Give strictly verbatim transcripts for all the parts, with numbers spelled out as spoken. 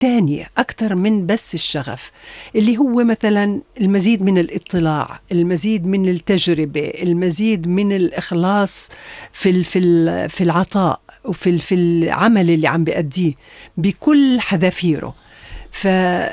تانية أكتر من بس الشغف، اللي هو مثلا المزيد من الاطلاع، المزيد من التجربة، المزيد من الإخلاص في في في العطاء وفي في العمل اللي عم بيأديه بكل حذافيره. ف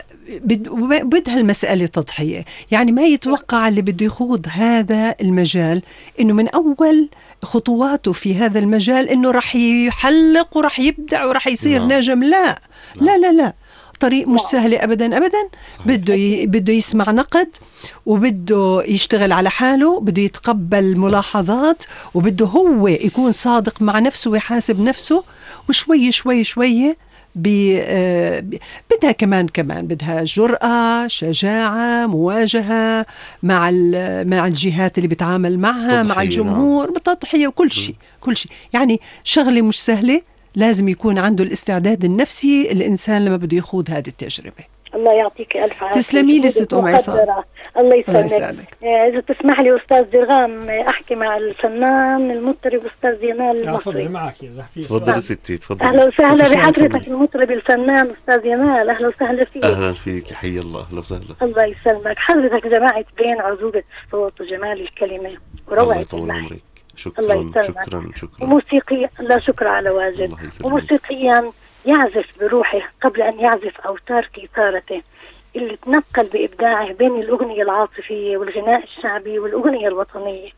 بدها المسألة تضحية، يعني ما يتوقع اللي بده يخوض هذا المجال إنه من أول خطواته في هذا المجال إنه رح يحلق ورح يبدع ورح يصير لا. نجم. لا لا لا لا طريق مش سهلة أبدا أبدا. بده ي... بده يسمع نقد، وبده يشتغل على حاله، بده يتقبل ملاحظات، وبده هو يكون صادق مع نفسه ويحاسب نفسه، وشوي شوي شوي بي... آه... بدها كمان كمان بدها جرأة، شجاعة، مواجهة مع ال... مع الجهات اللي بتعامل معها، مع الجمهور، بتضحية وكل شيء كل شيء. يعني شغلة مش سهلة، لازم يكون عنده الاستعداد النفسي الإنسان لما بده يخوض هذه التجربة. الله يعطيك ألف عافية. تسلمي لي ست أم عصام. الله يسلمك. إذا تسمح لي أستاذ درغام أحكي مع الفنان المطرب أستاذ ينال المصري. تفضلي معك يا زحفي. تفضلي ستي تفضلي. أهلا وسهلا بحضرتك المطرب الفنان أستاذ ينال. أهلا وسهلا فيك. أهلا فيك، حي الله. أهلا وسهلا. الله يسلمك. حضرتك جماعة بين عذوبة الصوت وجمال الكلمة وروعة اللحن. شكرا شكرا شكرا. وموسيقيا لا شكر على واجب. وموسيقيا يعزف بروحه قبل أن يعزف أوتار كيثارته اللي تنقل بإبداعه بين الأغنية العاطفية والغناء الشعبي والأغنية الوطنية.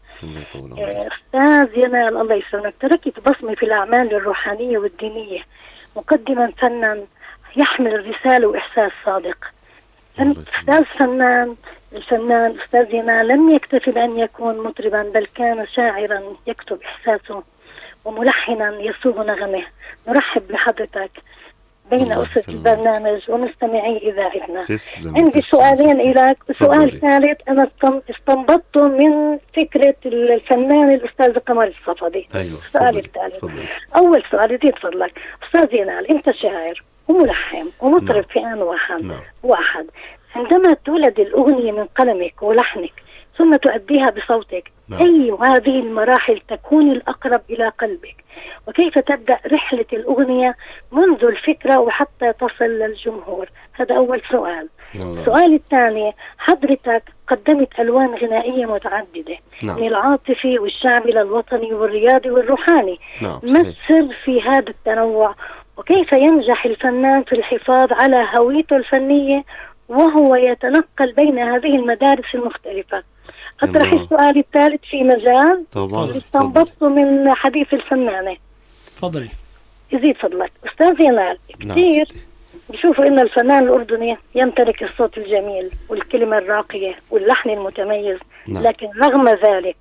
أستاذ ينال الله يسلمك، تركت بصمة في الأعمال الروحانية والدينية، مقدما فنا يحمل رسالة وإحساس صادق. أستاذ فنان الفنان أستاذ ينال لم يكتفي بأن يكون مطربا، بل كان شاعرا يكتب إحساسه وملحنا يصوغ نغمه. نرحب بحضرتك بين أسرة البرنامج ومستمعي إذاعتنا. عندي سؤالين إليك. سؤال ثالث أنا استنبطت من فكرة الفنان الأستاذ قمر الصفدي. أيوة. السؤال الثالث. أول سؤال يزيد فضلك أستاذ ينال، أنت شاعر وملحن ومطرب في آن واحد. نعم. واحد عندما تولد الأغنية من قلمك ولحنك ثم تؤديها بصوتك، نعم. أي هذه المراحل تكون الأقرب إلى قلبك؟ وكيف تبدأ رحلة الأغنية منذ الفكرة وحتى تصل للجمهور؟ هذا أول سؤال. السؤال الثاني، حضرتك قدمت ألوان غنائية متعددة، نعم. من العاطفي والشعبي للوطني والرياضي والروحاني. نعم. ما السر في هذا التنوع؟ وكيف ينجح الفنان في الحفاظ على هويته الفنية وهو يتنقل بين هذه المدارس المختلفة؟ أطرح السؤال الثالث في مجال استنبطت من حديث الفنانة. تفضلي. يزيد فضلك أستاذ ينال، كثير بشوفوا إن الفنان الأردني يمتلك الصوت الجميل والكلمة الراقية واللحن المتميز، نعم. لكن رغم ذلك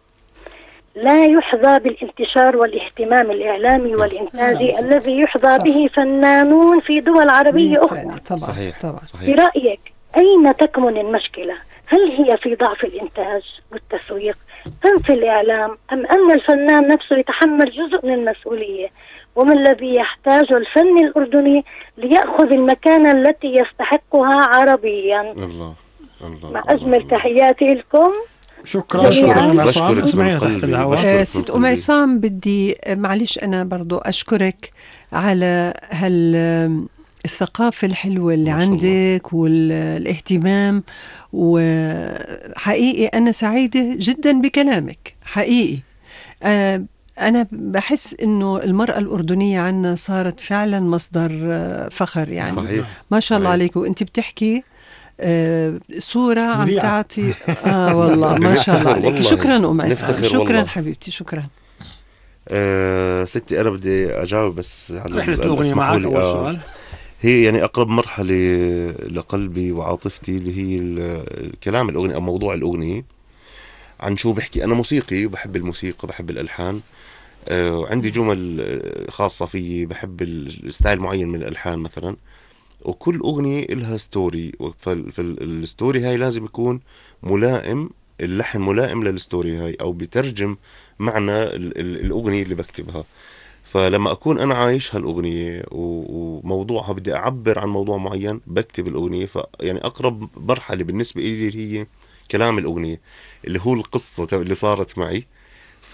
لا يحظى بالانتشار والاهتمام الإعلامي والإنتاجي نعم. الذي يحظى به فنانون في دول عربية أخرى. صحيح. طبعا. في رأيك أين تكمن المشكلة؟ هل هي في ضعف الإنتاج والتسويق أم في الإعلام، أم أن الفنان نفسه يتحمل جزء من المسؤولية؟ وما الذي يحتاجه الفن الأردني ليأخذ المكانة التي يستحقها عربيا؟ الله الله. مع أجمل تحياتي لكم. شكرا. شكرا. شكرا. ست أم عصام، بدي معلش أنا برضو أشكرك على هال الثقافة الحلوة اللي عندك والاهتمام، وحقيقي أنا سعيدة جدا بكلامك حقيقي. أنا بحس إنه المرأة الأردنية عنا صارت فعلا مصدر فخر يعني. صحيح. ما شاء الله عليك، وأنت بتحكي صورة عم تعطي آه والله ما شاء الله عليك. شكرا أم عصام. شكرا والله. حبيبتي شكرا. أه ستي أنا بدي أجاوب بس على رحلة الأغنية معك. أول سؤال هي يعني أقرب مرحلة لقلبي وعاطفتي اللي هي الكلام الأغنية أو موضوع الأغنية. عن شو بحكي؟ أنا موسيقي وبحب الموسيقى، بحب الألحان. أه عندي جمل خاصة فيي، بحب الستايل معين من الألحان مثلا، وكل أغنية إلها ستوري، فالستوري هاي لازم يكون ملائم، اللحن ملائم للستوري هاي أو بترجم معنى الأغنية اللي بكتبها. فلما أكون أنا عايش هالأغنية وموضوعها بدي أعبر عن موضوع معين بكتب الأغنية. فيعني أقرب مرحلة بالنسبة إلي هي كلام الأغنية اللي هو القصة اللي صارت معي.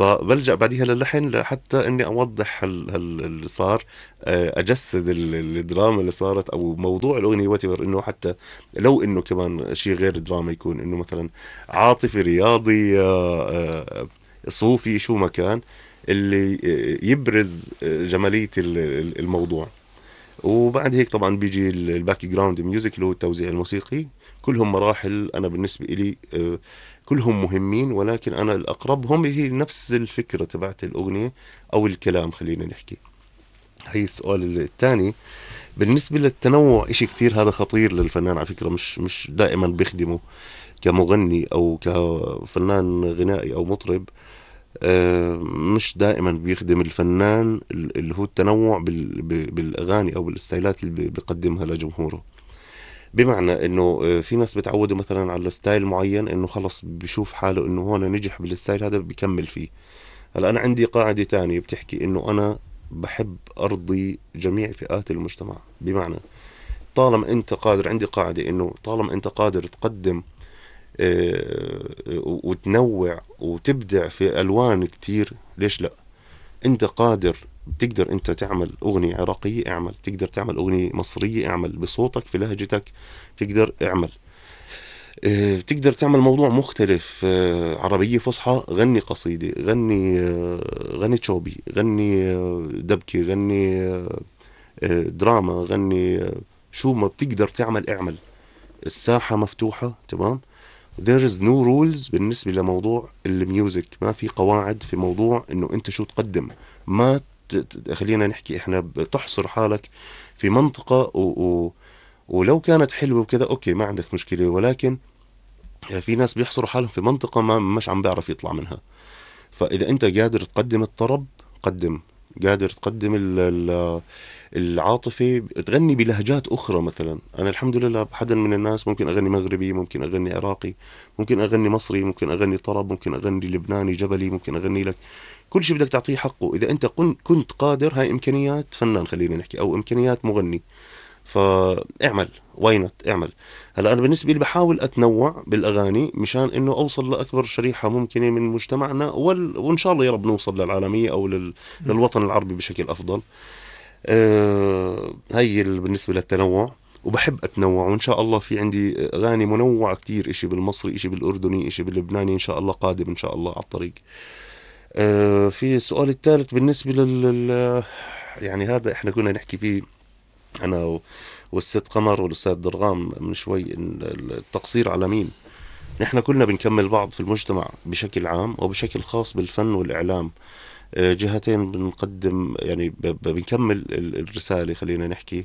فبلجأ بعديها للحن لحتى اني اوضح اللي صار، اجسد الدراما اللي صارت او موضوع الاغنيه، واتبر انه حتى لو انه كمان شيء غير دراما، يكون انه مثلا عاطفي، رياضي، صوفي، شو ما كان اللي يبرز جماليه الموضوع. وبعد هيك طبعا بيجي الباك جراوند ميوزك اللي هو التوزيع الموسيقي. كلهم مراحل انا بالنسبه لي كلهم مهمين، ولكن انا الاقربهم هي نفس الفكره تبعت الاغنيه او الكلام. خلينا نحكي هي السؤال الثاني بالنسبه للتنوع، إشي كتير هذا خطير للفنان على فكره، مش مش دائما بيخدمه كمغني او كفنان غنائي او مطرب. مش دائما بيخدم الفنان اللي هو التنوع بالاغاني او بالستايلات اللي بيقدمها لجمهوره. بمعنى انه في ناس بتعودوا مثلا على ستايل معين، انه خلص بيشوف حاله انه هون نجح بالستايل هذا بيكمل فيه. هلا انا عندي قاعده تانية بتحكي انه انا بحب ارضي جميع فئات المجتمع. بمعنى طالما انت قادر، عندي قاعده انه طالما انت قادر تقدم وتنوع وتبدع في ألوان كتير، ليش لا؟ انت قادر، بتقدر انت تعمل أغنية عراقية اعمل، تقدر تعمل أغنية مصرية اعمل، بصوتك في لهجتك تقدر اعمل، تقدر تعمل موضوع مختلف، عربية فصحى غني قصيدة، غني غني تشوبي، غني دبكة، غني دراما، غني شو ما بتقدر تعمل اعمل. الساحة مفتوحة. تمام. there is no rules بالنسبة لموضوع الميوزك، ما في قواعد في موضوع انه انت شو تقدم. ما ت... خلينا نحكي احنا بتحصر حالك في منطقة و... و... ولو كانت حلوة وكذا اوكي ما عندك مشكلة، ولكن في ناس بيحصروا حالهم في منطقة ما مش عم بيعرف يطلع منها. فاذا انت قادر تقدم الطرب قدم، قادر تقدم ال... ال... العاطفة تغني بلهجات أخرى. مثلا أنا الحمد لله بحدا من الناس ممكن أغني مغربي، ممكن أغني عراقي، ممكن أغني مصري، ممكن أغني طرب، ممكن أغني لبناني جبلي، ممكن أغني لك كل شيء بدك تعطيه حقه. إذا أنت كنت قادر، هاي إمكانيات فنان خلينا نحكي، أو إمكانيات مغني، فاعمل واينت اعمل. هلا أنا بالنسبة لي بحاول أتنوع بالأغاني مشان إنه أوصل لأكبر شريحة ممكنة من مجتمعنا، وال... وإن شاء الله يا رب نوصل للعالمية أو لل... للوطن العربي بشكل أفضل. أه هي بالنسبة للتنوع، وبحب أتنوع، وإن شاء الله في عندي أغاني منوعة كتير، إشي بالمصري، إشي بالأردني، إشي باللبناني، إن شاء الله قادم إن شاء الله على الطريق. أه في السؤال الثالث بالنسبة لل يعني هذا إحنا كنا نحكي فيه أنا والست قمر والأستاذ درغام من شوي، التقصير على مين؟ نحن كلنا بنكمل بعض في المجتمع بشكل عام وبشكل خاص بالفن والإعلام، جهتين بنقدم يعني بنكمل الرسالة خلينا نحكي.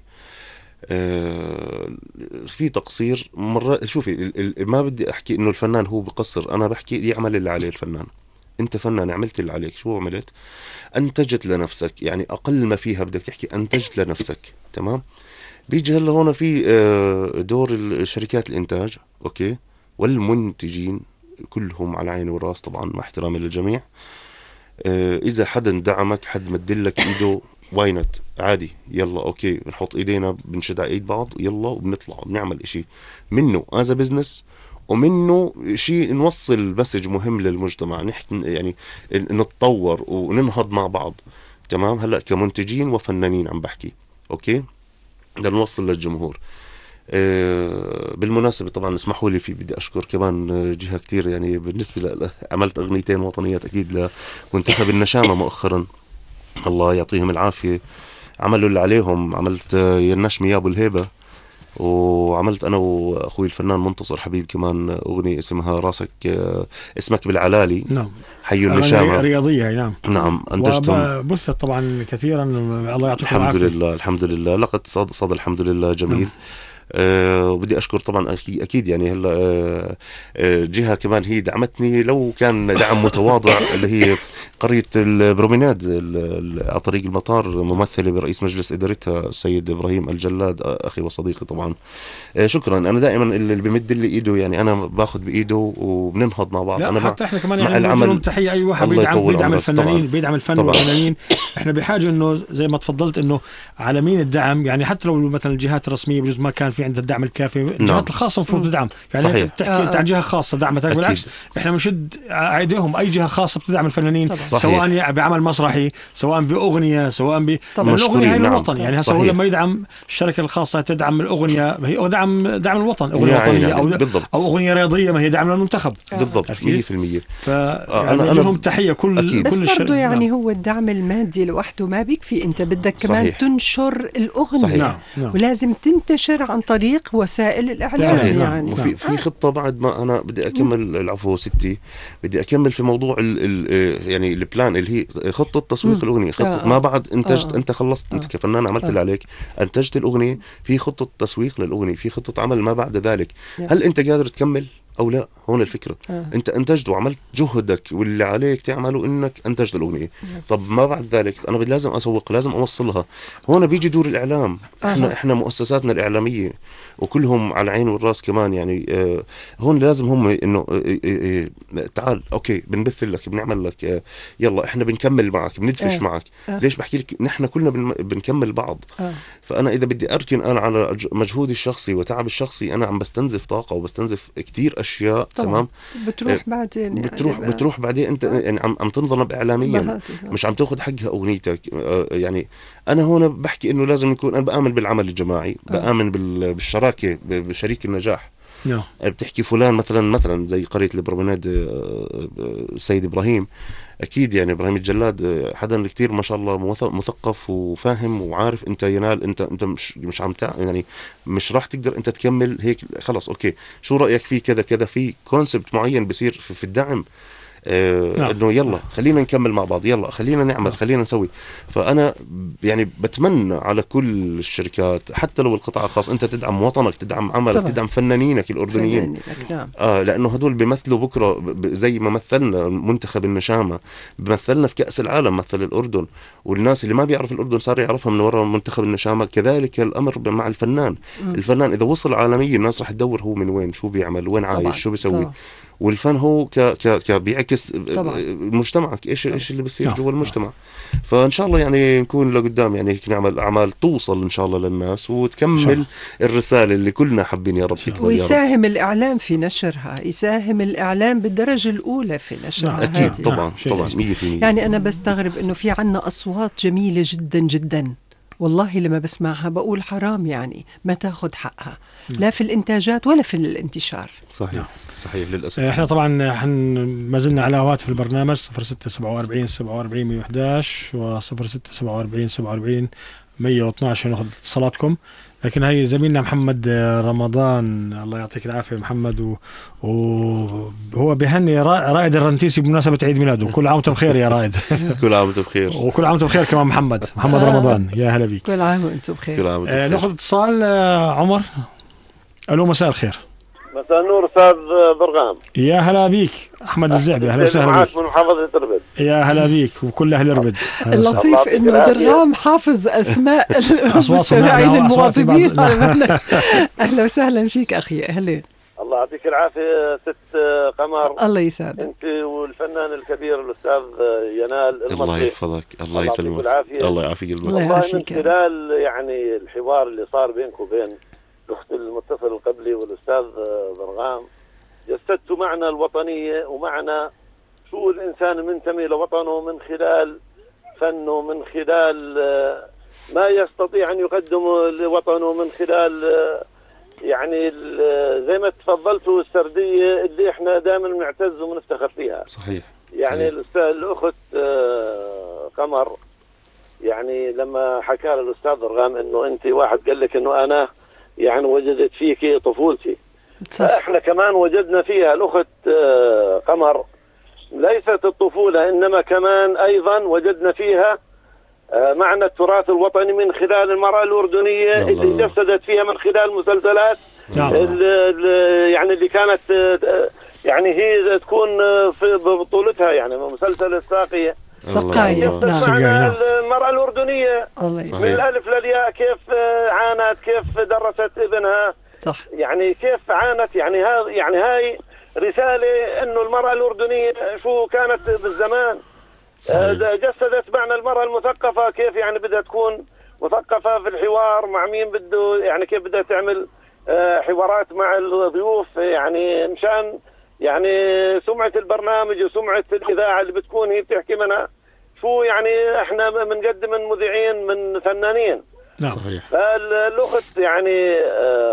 في تقصير مرة. شوفي ما بدي أحكي إنه الفنان هو بقصر، أنا بحكي يعمل اللي عليه الفنان. أنت فنان عملت اللي عليك، شو عملت؟ أنتجت لنفسك، يعني أقل ما فيها بدك تحكي أنتجت لنفسك. تمام. بيجي هلا هون في دور شركات الإنتاج أوكي والمنتجين كلهم على عيني والراس طبعا مع احترامي للجميع. إذا حدا دعمك، حد مدلك إيده، واينت عادي، يلا أوكي بنحط إيدينا بنشد على إيد بعض، يلا وبنطلع بنعمل إشي منه as a business، ومنه شيء نوصل مسج مهم للمجتمع، نحكي يعني نتطور وننهض مع بعض. تمام. هلأ كمنتجين وفنانين عم بحكي أوكي بدنا نوصل للجمهور. بالمناسبة طبعا اسمحوا لي في بدي أشكر كمان جهة كتير، يعني بالنسبة ل... عملت أغنيتين وطنيات أكيد لمنتخب النشامة مؤخرا، الله يعطيهم العافية، عملوا اللي عليهم. عملت يا النشمي يا أبو الهيبة، وعملت أنا وأخوي الفنان منتصر حبيب كمان أغنية اسمها راسك اسمك بالعلالي. نعم. حي النشامة رياضية. نعم. نعم أنتجتهم وبثت طبعا كثيرا، الله يعطيكم الحمد العافية. لله الحمد لله لقد صاد صاد الحمد لله جميل. نعم. أه وبدي أشكر طبعا أكيد يعني هلا أه أه جهة كمان هي دعمتني، لو كان دعم متواضع اللي هي قرية البروميناد على طريق المطار، ممثلة برئيس مجلس إدارتها السيد إبراهيم الجلاد أخي وصديقي طبعا. أه شكرا. أنا دائما اللي بيمد لي إيده يعني أنا باخذ بإيده وبننهض مع بعض. أنا حتى إحنا كمان يعني العمل تحية أي واحد بيدعم بيدعم الفنانين، بيدعم الفن والفنانين. إحنا بحاجة إنه زي ما تفضلت إنه عالمين الدعم، يعني حتى لو مثلا الجهات الرسمية بجوز ما كان في عندها الدعم الكافي. نعم. الجهات الخاصة المفروض تدعم، يعني صحيح. بتحكي آه. انت عن جهة خاصة دعمتك، بالعكس احنا بنشد ايديهم اي جهة خاصة بتدعم الفنانين، سواء بعمل مسرحي سواء باغنية سواء ب الاغنية هي الوطن. يعني هسه هو لما يدعم الشركة الخاصة تدعم الاغنية هي دعم دعم الوطن، اغنية وطنية او بالضبط. او اغنية رياضية ما هي دعم للمنتخب بالضبط مية بالمية. فأنا لهم تحية كل أكيد. كل بس برضو يعني نعم. هو الدعم المادي لوحده ما بيكفي، انت بدك كمان صحيح. تنشر الاغنية. نعم. نعم. ولازم تنتشر عن طريق وسائل الاعلام. صحيح. يعني وفي نعم. في خطة بعد ما انا بدي اكمل العفو ستي، بدي اكمل في موضوع ال ال يعني البلان اللي هي خطة تسويق الاغنية، خطة آه. ما بعد انتجت آه. انت خلصت آه. انت كفنان عملت آه. اللي عليك، انتجت الاغنية، في خطة تسويق للاغنية، في خطة عمل ما بعد ذلك. آه. هل انت قادر تكمل او لا؟ هون الفكرة. آه. انت انتجت وعملت جهدك واللي عليك تعمله انك انتجت الاغنية. آه. طب ما بعد ذلك انا بدي لازم اسوق، لازم اوصلها. هون بيجي دور الاعلام. آه. احنا احنا مؤسساتنا الاعلامية وكلهم على العين والراس كمان، يعني آه هون لازم هم انه آه آه آه تعال اوكي بنبث لك، بنعمل لك آه يلا احنا بنكمل معك، بندفش آه. معك. آه. ليش بحكي لك نحن كلنا بن بنكمل بعض. آه. فانا اذا بدي اركن انا على مجهودي الشخصي وتعب الشخصي، انا عم بستنزف طاقة وبستنزف كتير اشياء. تمام. بتروح بعدين يعني بتروح بقى. بتروح بعدين انت يعني عم عم تنظلم اعلاميا، مش عم تاخذ حقها اغنيتك. آه يعني انا هون بحكي انه لازم يكون، انا بآمن بالعمل الجماعي، آه. بآمن بالشراكة بشريك النجاح. نعم. بتحكي فلان مثلا مثلا زي قرية البرومناد السيد إبراهيم، أكيد يعني إبراهيم الجلاد حدا اللي كتير ما شاء الله مثقف وفاهم وعارف أنت ينال، أنت أنت مش مش عم تع يعني مش راح تقدر أنت تكمل هيك خلاص أوكي شو رأيك فيه كذا كذا، في كونسبت معين بصير في, في الدعم. آه نعم. انه يلا خلينا نكمل مع بعض، يلا خلينا نعمل نعم. خلينا نسوي. فانا يعني بتمنى على كل الشركات حتى لو القطاع الخاص انت تدعم وطنك، تدعم عملك طبعا. تدعم فنانينك الأردنيين. نعم. آه لانه هدول بيمثلوا بكره زي ما مثلنا منتخب النشامة، بمثلنا في كأس العالم مثل الأردن، والناس اللي ما بيعرف الأردن صار يعرفها من وراء منتخب النشامة. كذلك الأمر مع الفنان. م. الفنان إذا وصل عالميا الناس راح تدور هو من وين، شو بيعمل، وين عايش، طبعا. شو بيسوي طبعا. والفن هو ك ك كبيعكس مجتمعك، ايش ايش اللي بيصير جوا المجتمع. فان شاء الله يعني نكون لقدام يعني هيك نعمل اعمال توصل ان شاء الله للناس وتكمل الرساله اللي كلنا حابين يا رب تكمل. ويساهم الاعلام في نشرها، يساهم الاعلام بالدرجه الاولى في نشرها. اكيد هذه. طبعا طبعا مية بالمية. يعني انا بستغرب انه في عنا اصوات جميله جدا جدا، والله لما بسمعها بقول حرام يعني ما تاخذ حقها، لا في الانتاجات ولا في الانتشار. صحيح صحيح للأسف. احنا طبعا حن ما زلنا على هواتف البرنامج صفر ستة سبعة وأربعين سبعة وأربعين مية وإحدى عشر وصفر ستة سبعة وأربعين سبعة وأربعين مية واثني عشر ناخذ اتصالاتكم. لكن هي زميلنا محمد رمضان الله يعطيك العافية محمد، وهو بهني رائد الرنتيسي بمناسبة عيد ميلاده. كل عام وانتم بخير يا رائد. كل عام وانتم بخير. وكل عام وانتم بخير كمان محمد محمد رمضان، يا هلا بيك. كل عام وانتم بخير. كل عام وانتم بخير. ناخذ اتصال عمر. الو مساء الخير. مساء النور استاذ برغام. يا هلا بيك احمد الزعبي، اهلا وسهلا بك. من محافظه اربد. يا هلا بيك وكل اهل اربد. اللطيف انه درغام حافظ اسماء المستمعين المواظبين. اهلا وسهلا فيك اخي. اهلا. الله يعطيك العافيه ست قمر. الله يسعدك. انت والفنان الكبير الاستاذ ينال المصري. الله يحفظك. الله يسلمك. الله يعافيك. الله يعافيك. من خلال يعني الحوار اللي صار بينك وبين الاخت المتصل القبلي والاستاذ برغام، جسدت معنى الوطنيه ومعنى شو الانسان منتمي لوطنه من خلال فنه، من خلال ما يستطيع ان يقدمه لوطنه، من خلال يعني زي ما تفضلتوا السرديه اللي احنا دائما بنعتز وبنفتخر فيها. صحيح. يعني صحيح. الاخت قمر يعني لما حكى الاستاذ برغام انه انت واحد قال لك انه انا يعني وجدت فيك طفولتي، فاحنا كمان وجدنا فيها الاخت قمر ليست الطفوله انما كمان ايضا وجدنا فيها معنى التراث الوطني من خلال المرأة الأردنية اللي جسدت فيها من خلال مسلسلات يعني اللي كانت يعني هي تكون في بطولتها يعني مسلسل الساقية سقاية. معنى المرأة الأردنية من الألف للياء كيف عانت، كيف درست ابنها، صح. يعني كيف عانت، يعني هذا يعني هاي رسالة إنه المرأة الأردنية شو كانت بالزمان. جسدت معنى المرأة المثقفة كيف يعني بدها تكون مثقفة في الحوار مع مين بده، يعني كيف بدها تعمل حوارات مع الضيوف، يعني مشان يعني سمعة البرنامج وسمعة الإذاعة اللي بتكون هي بتحكي منها شو، يعني احنا بنقدم من مذيعين من فنانين. نعم صحيح. فالأخت يعني